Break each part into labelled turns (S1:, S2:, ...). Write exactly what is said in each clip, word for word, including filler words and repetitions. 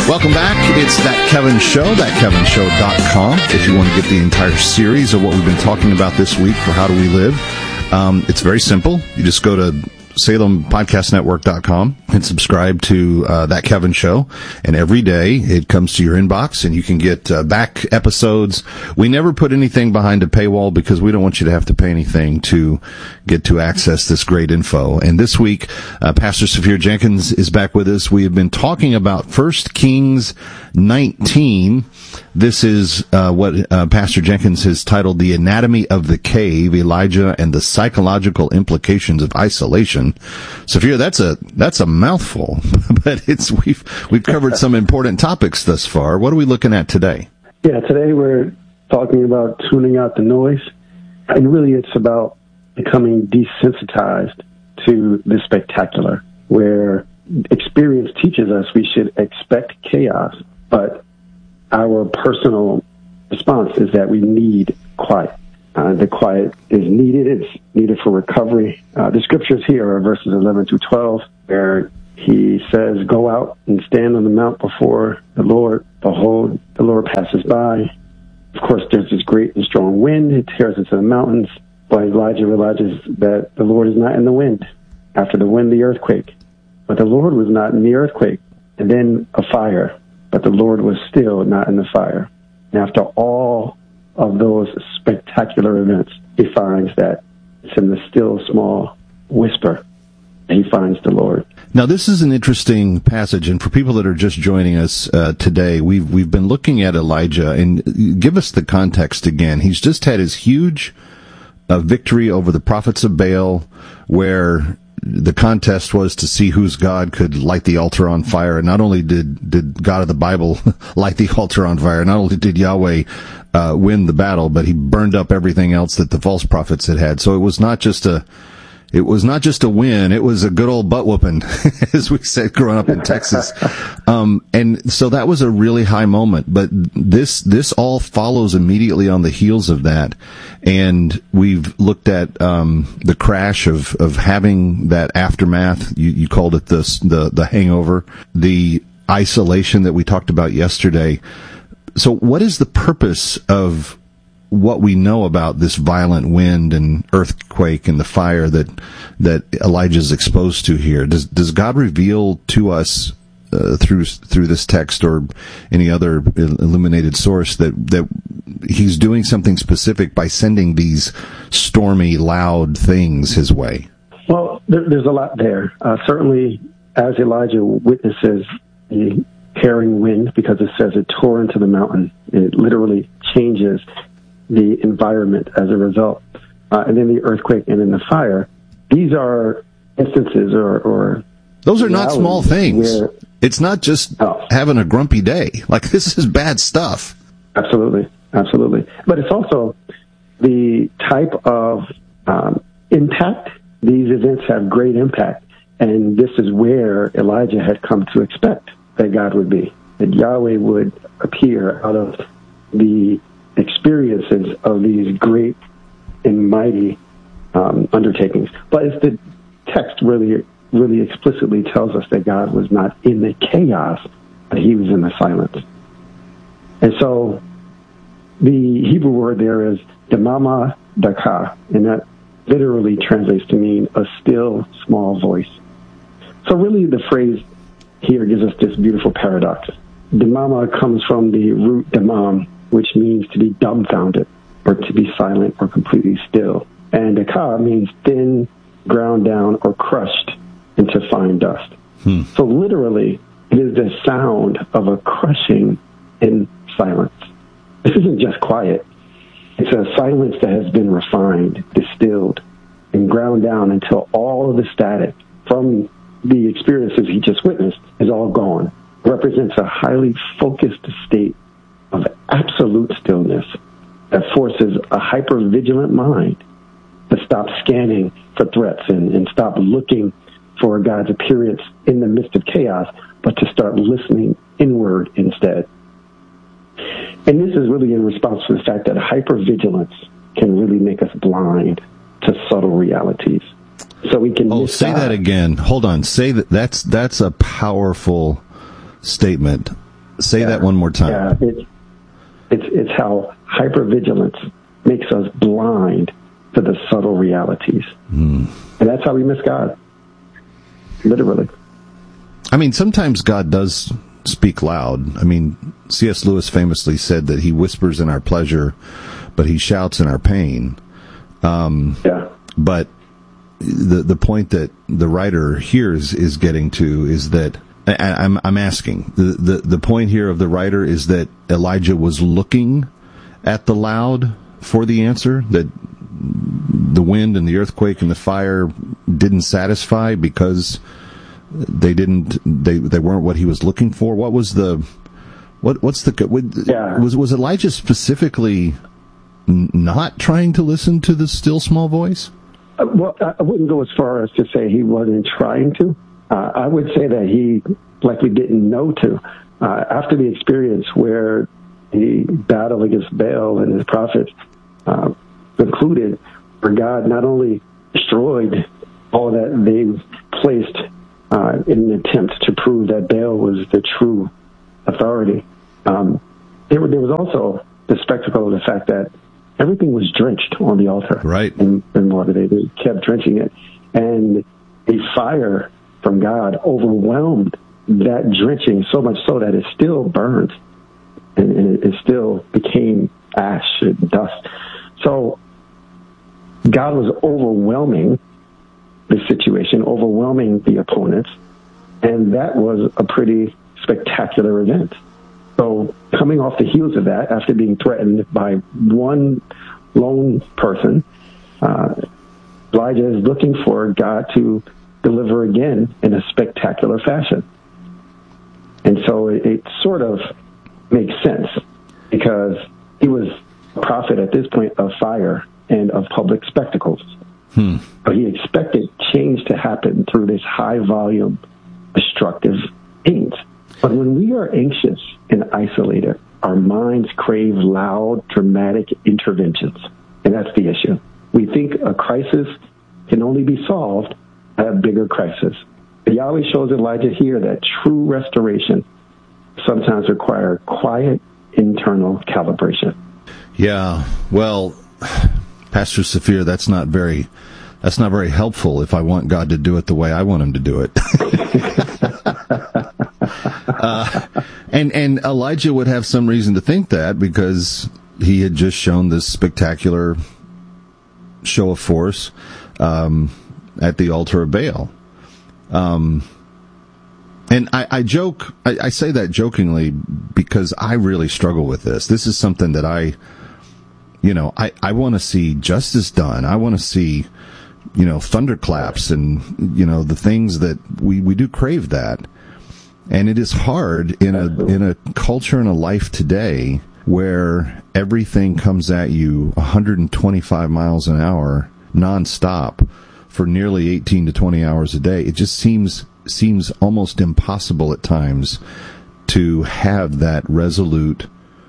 S1: Welcome back. It's That Kevin Show, that kevin show dot com. If you want to get the entire series of what we've been talking about this week for How Do We Live, um, it's very simple. You just go to Salem Podcast Network dot com and subscribe to uh, That Kevin Show. And every day it comes to your inbox and you can get uh, back episodes. We never put anything behind a paywall because we don't want you to have to pay anything to get to access this great info. And this week, uh, Pastor Saphir Jenkins is back with us. We have been talking about First Kings nineteen. This is uh, what uh, Pastor Jenkins has titled The Anatomy of the Cave, Elijah and the Psychological Implications of Isolation. Saphir, that's a that's a mouthful, but it's we've we've covered some important topics thus far. What are we looking at today?
S2: Yeah, today we're talking about tuning out the noise, and really it's about becoming desensitized to the spectacular, where experience teaches us we should expect chaos, but our personal response is that we need quiet. Uh, the quiet is needed. It's needed for recovery. Uh, the scriptures here are verses eleven through twelve, where he says, "Go out and stand on the mount before the Lord. Behold, the Lord passes by." Of course, there's this great and strong wind. It tears into the mountains. But Elijah realizes that the Lord is not in the wind. After the wind, the earthquake. But the Lord was not in the earthquake. And then a fire. But the Lord was still not in the fire. And after all of those spectacular events, he finds that it's in the still small whisper that he finds the Lord.
S1: Now, this is an interesting passage, and for people that are just joining us uh, today, we've we've been looking at Elijah, and give us the context again. He's just had his huge uh, victory over the prophets of Baal, where the contest was to see whose God could light the altar on fire. And not only did, did God of the Bible light the altar on fire, not only did Yahweh uh, win the battle, but he burned up everything else that the false prophets had had. So it was not just a, it was not just a win, it was a good old butt whooping, as we said growing up in Texas. Um, and so that was a really high moment, but this, this all follows immediately on the heels of that. And we've looked at, um, the crash of, of having that aftermath. You, you called it the, the, the hangover, the isolation that we talked about yesterday. So what is the purpose of what we know about this violent wind and earthquake and the fire that that Elijah is exposed to here? Does does God reveal to us uh, through through this text or any other illuminated source that that he's doing something specific by sending these stormy, loud things his way?
S2: Well, there, there's a lot there. Uh, certainly, as Elijah witnesses the tearing wind, because it says it tore into the mountain, it literally changes the environment as a result. Uh, and then the earthquake and then the fire. These are instances or... or
S1: Those are not small things.
S2: Where,
S1: it's not just oh. having a grumpy day. Like, this is bad stuff.
S2: Absolutely. Absolutely. But it's also the type of um, impact. These events have great impact. And this is where Elijah had come to expect that God would be. That Yahweh would appear out of the experiences of these great and mighty um, undertakings. But as the text really, really explicitly tells us that God was not in the chaos, but he was in the silence. And so the Hebrew word there is damama daka, and that literally translates to mean a still small voice. So really the phrase here gives us this beautiful paradox. Damama comes from the root damam, which means to be dumbfounded or to be silent or completely still. And daka means thin, ground down, or crushed into fine dust. Hmm. So literally, it is the sound of a crushing in silence. This isn't just quiet. It's a silence that has been refined, distilled, and ground down until all of the static from the experiences he just witnessed is all gone. It represents a highly focused state of absolute stillness that forces a hyper-vigilant mind to stop scanning for threats and, and stop looking for God's appearance in the midst of chaos, but to start listening inward instead. And this is really in response to the fact that hypervigilance can really make us blind to subtle realities. So we can
S1: Oh, say that again. Hold on. Say that. That's that's a powerful statement. Say
S2: yeah.
S1: that one more time.
S2: Yeah, it's, it's, it's how hypervigilance makes us blind to the subtle realities. Mm. And that's how we miss God. Literally.
S1: I mean, sometimes God does speak loud. I mean, C S Lewis famously said that he whispers in our pleasure, but he shouts in our pain. Um,
S2: yeah.
S1: But the the point that the writer here is, is getting to is that, I, I'm I'm asking, the, the, the point here of the writer is that Elijah was looking at the loud for the answer, that the wind and the earthquake and the fire didn't satisfy because they didn't they they weren't what he was looking for. What was the what what's the what,
S2: yeah.
S1: was was Elijah specifically n- not trying to listen to the still small voice?
S2: Uh, well, I wouldn't go as far as to say he wasn't trying to. Uh, I would say that he likely didn't know to. Uh, after the experience where the battle against Baal and his prophets uh, concluded, where God not only destroyed all that they placed uh, in an attempt to prove that Baal was the true authority, um, there, there was also the spectacle of the fact that everything was drenched on the altar.
S1: Right.
S2: In, in water. They, they kept drenching it. And a fire from God overwhelmed that drenching so much so that it still burned. And, and it still became ash and dust. So God was overwhelming the situation, overwhelming the opponents. And that was a pretty spectacular event. So coming off the heels of that, after being threatened by one lone person, uh, Elijah is looking for God to deliver again in a spectacular fashion. And so it, it sort of makes sense because he was a prophet at this point of fire and of public spectacles. Hmm. So he expected change to happen through this high volume, destructive means. But when we are anxious and isolated, our minds crave loud, dramatic interventions. And that's the issue. We think a crisis can only be solved by a bigger crisis. But Yahweh shows Elijah here that true restoration sometimes requires quiet internal calibration.
S1: Yeah, well, Pastor Safir, that's not very that's not very helpful if I want God to do it the way I want him to do it. uh, and and Elijah would have some reason to think that because he had just shown this spectacular show of force um, at the altar of Baal. Um, and I, I joke, I, I say that jokingly because I really struggle with this. This is something that I, you know, I, I want to see justice done. I want to see, you know, thunderclaps and, you know, the things that we, we do crave that. And it is hard in a, in a culture and a life today where everything comes at you one hundred twenty-five miles an hour nonstop for nearly eighteen to twenty hours a day. It just seems seems almost impossible at times to have that resolute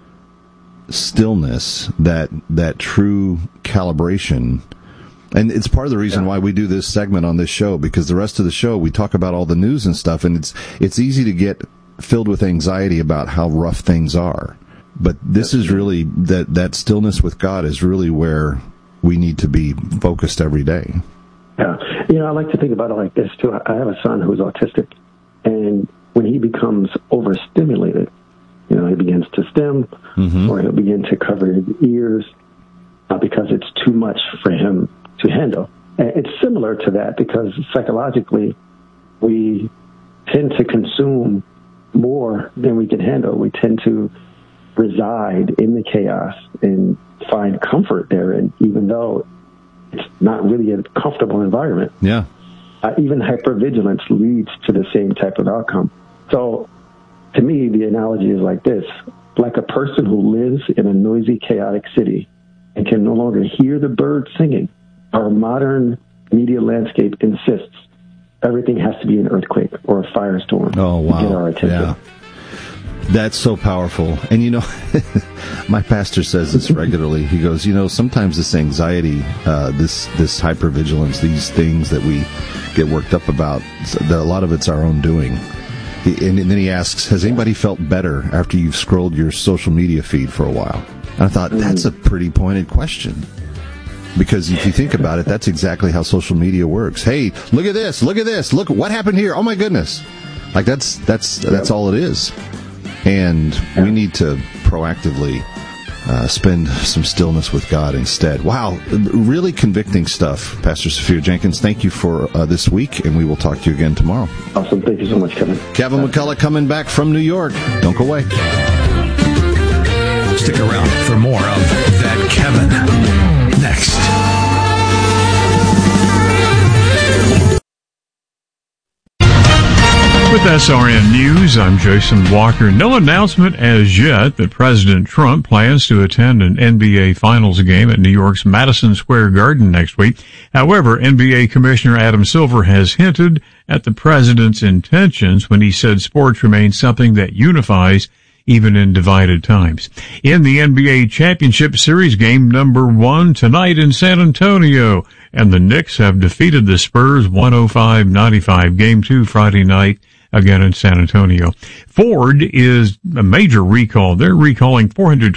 S1: stillness, that that true calibration. And it's part of the reason why we do this segment on this show, because the rest of the show we talk about all the news and stuff, and it's it's easy to get filled with anxiety about how rough things are. But this is really, that, that stillness with God is really where we need to be focused every day.
S2: Yeah. You know, I like to think about it like this, too. I have a son who's autistic, and when he becomes overstimulated, you know, he begins to stim, mm-hmm. or he'll begin to cover his ears uh, because it's too much for him to handle. And it's similar to that because psychologically we tend to consume more than we can handle. We tend to reside in the chaos and find comfort therein, even though it's not really a comfortable environment.
S1: Yeah.
S2: Uh, even hypervigilance leads to the same type of outcome. So, to me, the analogy is like this. Like a person who lives in a noisy, chaotic city and can no longer hear the birds singing, our modern media landscape insists everything has to be an earthquake or a firestorm
S1: oh, wow.
S2: to get our attention.
S1: Yeah. That's so powerful. And, you know, my pastor says this regularly. He goes, you know, sometimes this anxiety, uh, this this hypervigilance, these things that we get worked up about, a lot of it's our own doing. and, and then he asks, has anybody felt better after you've scrolled your social media feed for a while? And I thought, that's a pretty pointed question. Because if you think about it, that's exactly how social media works. Hey, look at this, look at this, look what happened here. Oh my goodness. Like that's, that's, that's all it is. And we need to proactively Uh, spend some stillness with God instead. Wow, really convicting stuff, Pastor Sophia Jenkins. Thank you for uh, this week, and we will talk to you again tomorrow.
S2: Awesome. Thank you so much, Kevin.
S1: Kevin McCullough coming back from New York. Don't go away.
S3: Stick around for more of That Kevin next.
S4: With S R N News, I'm Jason Walker. No announcement as yet that President Trump plans to attend an N B A Finals game at New York's Madison Square Garden next week. However, N B A Commissioner Adam Silver has hinted at the president's intentions when he said sports remains something that unifies even in divided times. In the N B A Championship Series, game number one tonight in San Antonio, and the Knicks have defeated the Spurs one oh five ninety-five. Game two Friday night, again in San Antonio. Ford is a major recall. They're recalling four hundred